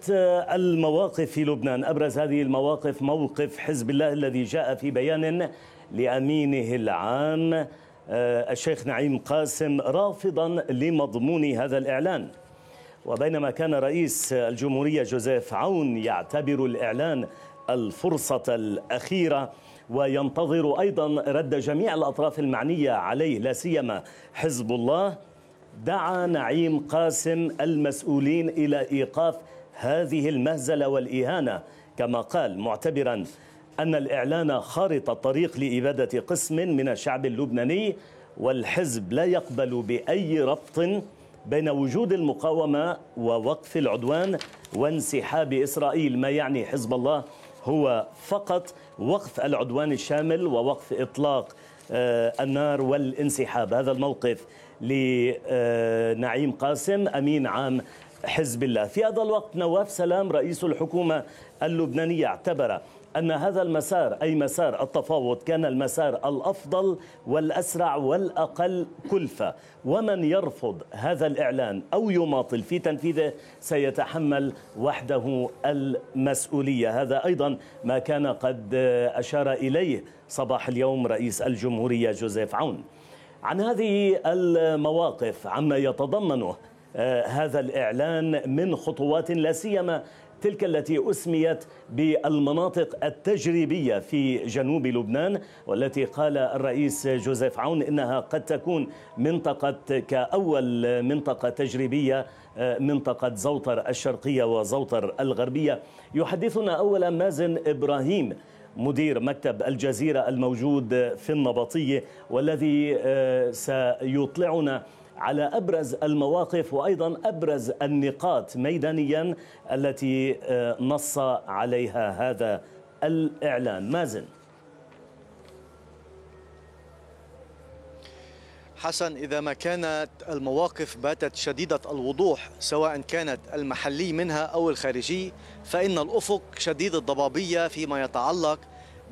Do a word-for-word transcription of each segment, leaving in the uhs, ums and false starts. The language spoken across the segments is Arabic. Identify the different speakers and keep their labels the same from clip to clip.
Speaker 1: أبرز المواقف في لبنان، أبرز هذه المواقف موقف حزب الله الذي جاء في بيان لأمينه العام الشيخ نعيم قاسم رافضا لمضمون هذا الإعلان. وبينما كان رئيس الجمهورية جوزيف عون يعتبر الإعلان الفرصة الأخيرة وينتظر أيضا رد جميع الأطراف المعنية عليه لا سيما حزب الله، دعا نعيم قاسم المسؤولين إلى إيقاف هذه المهزلة والإهانة، كما قال معتبرا أن الإعلان خارطة طريق لإبادة قسم من الشعب اللبناني، والحزب لا يقبل بأي ربط بين وجود المقاومة ووقف العدوان وانسحاب إسرائيل. ما يعني حزب الله هو فقط وقف العدوان الشامل ووقف إطلاق النار والانسحاب. هذا الموقف لنعيم قاسم أمين عام حزب الله. في هذا الوقت نواف سلام رئيس الحكومة اللبنانية اعتبر أن هذا المسار أي مسار التفاوض كان المسار الأفضل والأسرع والأقل كلفة، ومن يرفض هذا الإعلان أو يماطل في تنفيذه سيتحمل وحده المسؤولية. هذا أيضا ما كان قد أشار إليه صباح اليوم رئيس الجمهورية جوزيف عون. عن هذه المواقف عما يتضمنه هذا الإعلان من خطوات لا سيما تلك التي أسميت بالمناطق التجريبية في جنوب لبنان، والتي قال الرئيس جوزيف عون إنها قد تكون منطقة كأول منطقة تجريبية منطقة زوطر الشرقية وزوطر الغربية. يحدثنا أولا مازن إبراهيم مدير مكتب الجزيرة الموجود في النبطية، والذي سيطلعنا على أبرز المواقف وأيضا أبرز النقاط ميدانيا التي نص عليها هذا الإعلان. مازن.
Speaker 2: حسن، إذا ما كانت المواقف باتت شديدة الوضوح سواء كانت المحلي منها أو الخارجي، فإن الأفق شديد الضبابية فيما يتعلق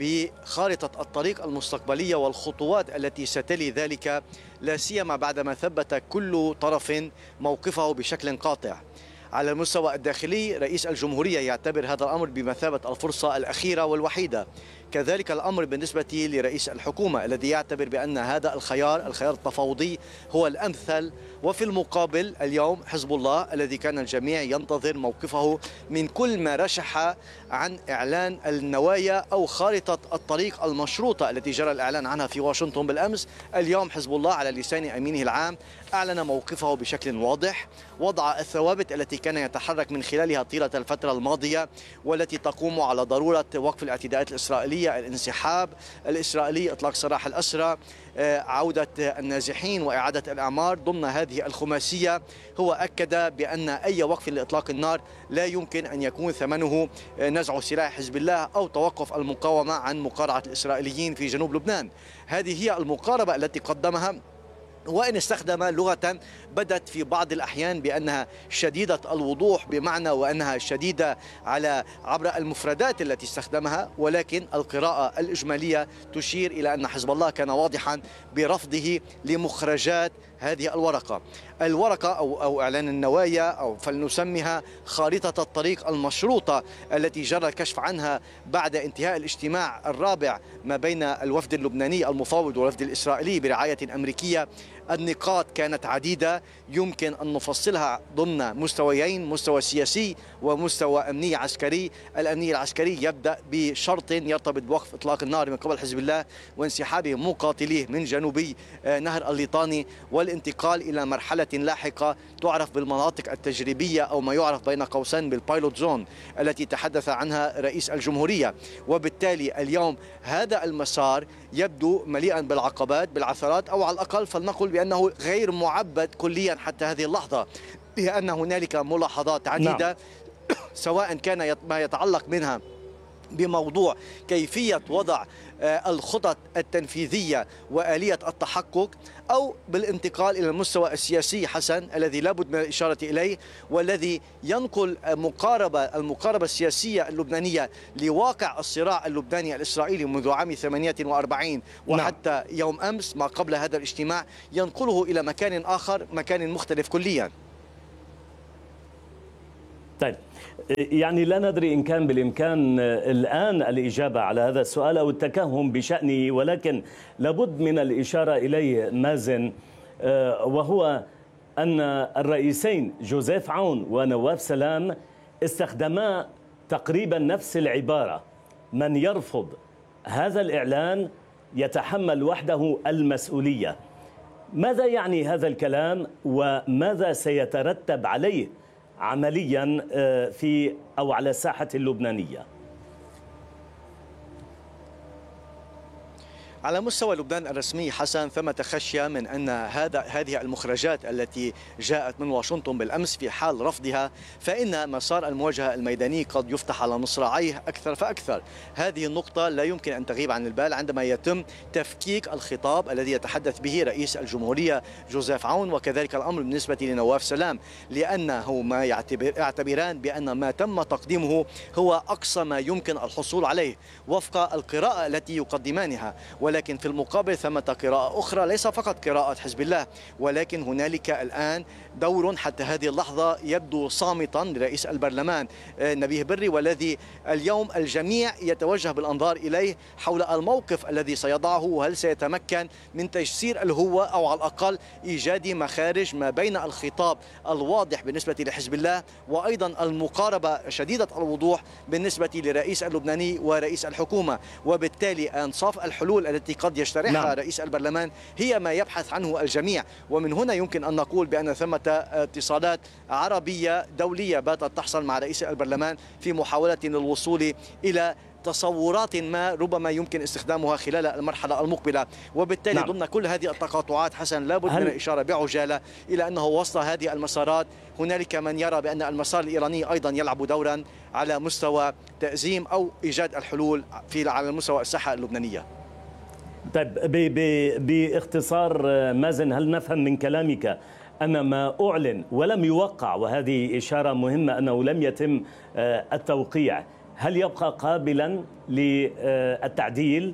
Speaker 2: بخارطة الطريق المستقبلية والخطوات التي ستلي ذلك، لا سيما بعدما ثبت كل طرف موقفه بشكل قاطع. على المستوى الداخلي رئيس الجمهورية يعتبر هذا الأمر بمثابة الفرصة الأخيرة والوحيدة، كذلك الأمر بالنسبة لرئيس الحكومة الذي يعتبر بأن هذا الخيار الخيار التفاوضي هو الأمثل. وفي المقابل اليوم حزب الله الذي كان الجميع ينتظر موقفه من كل ما رشح عن إعلان النوايا أو خارطة الطريق المشروطة التي جرى الإعلان عنها في واشنطن بالأمس. اليوم حزب الله على لسان أمينه العام أعلن موقفه بشكل واضح، وضع الثوابت التي كان يتحرك من خلالها طيلة الفترة الماضية والتي تقوم على ضرورة وقف الاعتداءات الإسرائيلية، الانسحاب الإسرائيلي، إطلاق سراح الأسرى، عودة النازحين وإعادة الأعمار ضمن هذه الخماسية. هو أكد بأن أي وقف لإطلاق النار لا يمكن أن يكون ثمنه نزع سلاح حزب الله أو توقف المقاومة عن مقارعة الإسرائيليين في جنوب لبنان. هذه هي المقاربة التي قدمها، وإن استخدم لغة بدت في بعض الأحيان بأنها شديدة الوضوح بمعنى وأنها شديدة على عبر المفردات التي استخدمها، ولكن القراءة الإجمالية تشير إلى أن حزب الله كان واضحا برفضه لمخرجات هذه الورقة الورقة أو, أو إعلان النوايا، أو فلنسميها خارطة الطريق المشروطة التي جرى الكشف عنها بعد انتهاء الاجتماع الرابع ما بين الوفد اللبناني المفاوض والوفد الإسرائيلي برعاية أمريكية. النقاط كانت عديدة يمكن أن نفصلها ضمن مستويين، مستوى سياسي ومستوى أمني عسكري. الأمني العسكري يبدأ بشرط يرتبط بوقف إطلاق النار من قبل حزب الله وانسحاب مقاتليه من جنوبي نهر الليطاني والانتقال إلى مرحلة لاحقة تعرف بالمناطق التجريبية أو ما يعرف بين قوسين بالبايلوت زون التي تحدث عنها رئيس الجمهورية. وبالتالي اليوم هذا المسار يبدو مليئا بالعقبات بالعثرات، أو على الأقل فلنقل بأنه غير معبد كليا حتى هذه اللحظة، لأن هنالك ملاحظات عديدة نعم. سواء كان ما يتعلق منها بموضوع كيفية وضع الخطط التنفيذية وآلية التحقق، أو بالانتقال إلى المستوى السياسي حسن الذي لابد من الإشارة إليه، والذي ينقل مقاربة المقاربة السياسية اللبنانية لواقع الصراع اللبناني الإسرائيلي منذ عام ثمانية وأربعين وحتى نعم. يوم أمس ما قبل هذا الاجتماع، ينقله إلى مكان آخر، مكان مختلف كليا.
Speaker 1: طيب يعني لا ندري إن كان بالإمكان الآن الإجابة على هذا السؤال أو التكهن بشأنه، ولكن لابد من الإشارة إليه مازن، وهو أن الرئيسين جوزيف عون ونواف سلام استخدما تقريبا نفس العبارة: من يرفض هذا الإعلان يتحمل وحده المسؤولية. ماذا يعني هذا الكلام وماذا سيترتب عليه عمليا في أو على الساحة اللبنانية؟
Speaker 2: على مستوى لبنان الرسمي حسن، ثمة خشية من أن هذا هذه المخرجات التي جاءت من واشنطن بالأمس في حال رفضها فإن مسار المواجهة الميداني قد يفتح على مصراعيه أكثر فأكثر. هذه النقطة لا يمكن أن تغيب عن البال عندما يتم تفكيك الخطاب الذي يتحدث به رئيس الجمهورية جوزيف عون، وكذلك الأمر بالنسبة لنواف سلام، لأنه ما يعتبر يعتبران بأن ما تم تقديمه هو أقصى ما يمكن الحصول عليه وفق القراءة التي يقدمانها. ولكن في المقابل ثمة قراءة أخرى، ليس فقط قراءة حزب الله، ولكن هنالك الآن دور حتى هذه اللحظة يبدو صامتا لرئيس البرلمان نبيه بري، والذي اليوم الجميع يتوجه بالأنظار إليه حول الموقف الذي سيضعه، وهل سيتمكن من تجسير الهوة أو على الأقل إيجاد مخارج ما بين الخطاب الواضح بالنسبة لحزب الله وأيضا المقاربة شديدة الوضوح بالنسبة لرئيس اللبناني ورئيس الحكومة. وبالتالي أنصاف الحلول التي قد يشترحها نعم. رئيس البرلمان هي ما يبحث عنه الجميع، ومن هنا يمكن أن نقول بأن ثمة اتصالات عربية دولية باتت تحصل مع رئيس البرلمان في محاولة للوصول إلى تصورات ما ربما يمكن استخدامها خلال المرحلة المقبلة. وبالتالي نعم. ضمن كل هذه التقاطعات حسن لابد هل... من الإشارة بعجالة إلى أنه وسط هذه المسارات هنالك من يرى بأن المسار الإيراني أيضا يلعب دورا على مستوى تأزيم أو إيجاد الحلول في على مستوى الساحة اللبنانية.
Speaker 1: طيب باختصار مازن، هل نفهم من كلامك أن ما أعلن ولم يوقع، وهذه إشارة مهمة أنه لم يتم التوقيع، هل يبقى قابلا للتعديل؟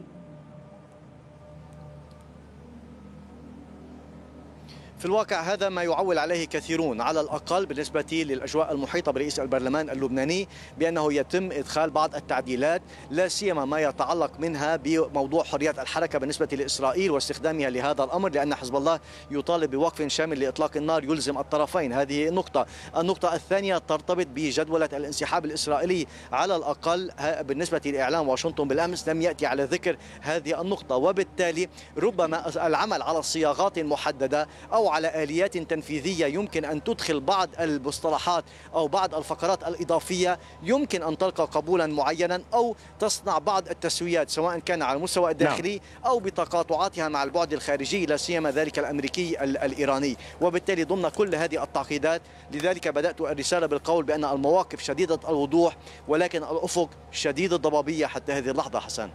Speaker 2: في الواقع هذا ما يعول عليه كثيرون، على الأقل بالنسبة للأجواء المحيطة برئيس البرلمان اللبناني، بأنه يتم إدخال بعض التعديلات لا سيما ما يتعلق منها بموضوع حريات الحركة بالنسبة لإسرائيل واستخدامها لهذا الأمر، لأن حزب الله يطالب بوقف شامل لإطلاق النار يلزم الطرفين. هذه نقطة. النقطة الثانية ترتبط بجدولة الانسحاب الإسرائيلي، على الأقل بالنسبة لإعلام واشنطن بالأمس لم يأتي على ذكر هذه النقطة، وبالتالي ربما العمل على صياغات محددة أو على آليات تنفيذية يمكن أن تدخل بعض المصطلحات أو بعض الفقرات الإضافية يمكن أن تلقى قبولا معينا أو تصنع بعض التسويات سواء كان على المستوى الداخلي أو بتقاطعاتها مع البعد الخارجي لا سيما ذلك الأمريكي الإيراني. وبالتالي ضمن كل هذه التعقيدات لذلك بدأت الرسالة بالقول بأن المواقف شديدة الوضوح ولكن الأفق شديد الضبابية حتى هذه اللحظة. حسن،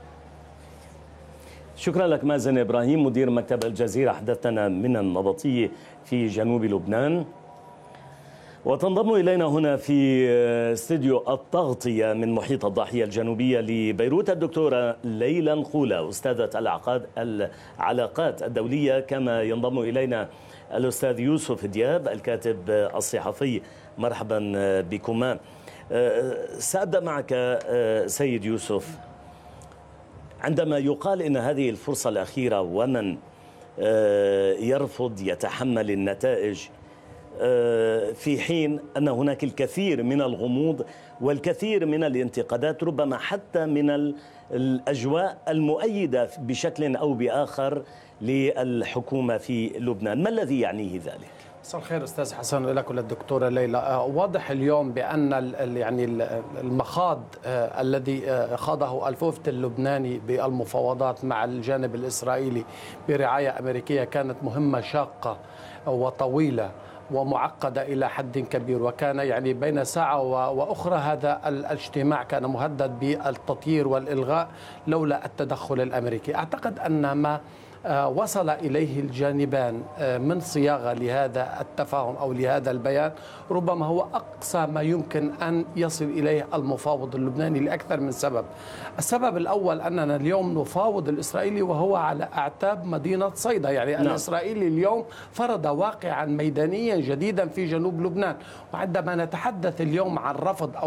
Speaker 1: شكرا لك مازن إبراهيم، مدير مكتب الجزيرة، حدثنا من النبطية في جنوب لبنان. وتنضم إلينا هنا في استديو التغطية من محيط الضاحية الجنوبية لبيروت الدكتورة ليلى نخولة، أستاذة العلاقات الدولية، كما ينضم إلينا الأستاذ يوسف دياب الكاتب الصحفي. مرحبا بكما. سأبدأ معك سيد يوسف. عندما يقال إن هذه الفرصة الأخيرة ومن يرفض يتحمل النتائج، في حين أن هناك الكثير من الغموض والكثير من الانتقادات ربما حتى من الأجواء المؤيدة بشكل أو بآخر للحكومة في لبنان، ما الذي يعنيه ذلك؟
Speaker 3: مساء الخير استاذ حسن لك وللدكتوره ليلى. واضح اليوم بان يعني المخاض الذي خاضه الوفد اللبناني بالمفاوضات مع الجانب الاسرائيلي برعايه امريكيه كانت مهمه شاقه وطويله ومعقدة إلى حد كبير، وكان يعني بين ساعة وأخرى هذا الاجتماع كان مهدد بالتطيير والإلغاء لولا التدخل الأمريكي. أعتقد أن ما وصل إليه الجانبان من صياغة لهذا التفاهم أو لهذا البيان ربما هو أقصى ما يمكن أن يصل إليه المفاوض اللبناني لأكثر من سبب. السبب الأول أننا اليوم نفاوض الإسرائيلي وهو على أعتاب مدينة صيدا، يعني نعم. الإسرائيلي اليوم فرض واقعا ميدانيا جديدا في جنوب لبنان، وعندما نتحدث اليوم عن رفض أو